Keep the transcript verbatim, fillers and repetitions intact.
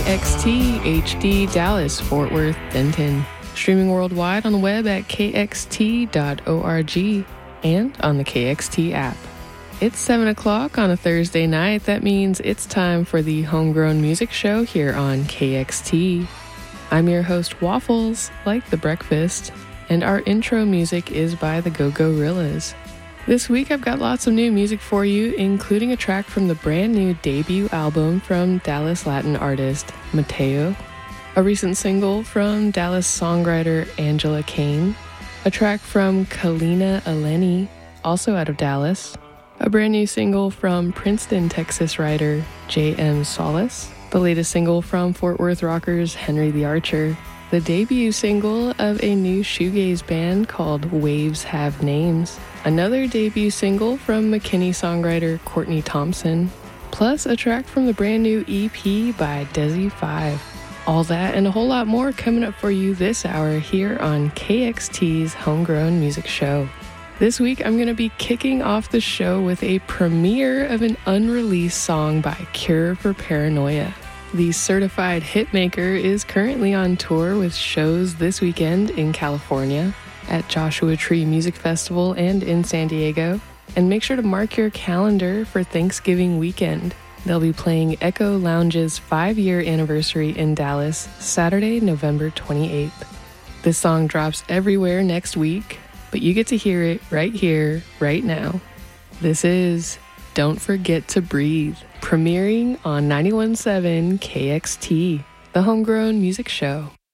X T H D Dallas, Fort Worth, Denton. Streaming worldwide on the web at k x t dot org and on the K X T app. It's seven o'clock on a Thursday night. That means it's time for the Homegrown Music Show here on K X T. I'm your host, Waffles, like the breakfast, and our intro music is by the Go-Go-Rillas. This week I've got lots of new music for you, including a track from the brand new debut album from Dallas Latin artist Mateo, a recent single from Dallas songwriter Angela Kane, a track from Kalina Eleni, also out of Dallas, a brand new single from Princeton, Texas writer J M Solis, the latest single from Fort Worth rockers Henry the Archer, the debut single of a new shoegaze band called Waves Have Names, another debut single from McKinney songwriter Courtney Thompson, plus a track from the brand new E P by Desi five. All that and a whole lot more coming up for you this hour here on K X T's Homegrown Music Show. This week, I'm going to be kicking off the show with a premiere of an unreleased song by Cure for Paranoia. The certified hitmaker is currently on tour with shows this weekend in California, at Joshua Tree Music Festival and in San Diego. And make sure to mark your calendar for Thanksgiving weekend. They'll be playing Echo Lounge's five-year anniversary in Dallas, Saturday, November twenty-eighth. This song drops everywhere next week, but you get to hear it right here, right now. This is Don't Forget to Breathe, premiering on ninety-one point seven K X T, the Homegrown Music Show.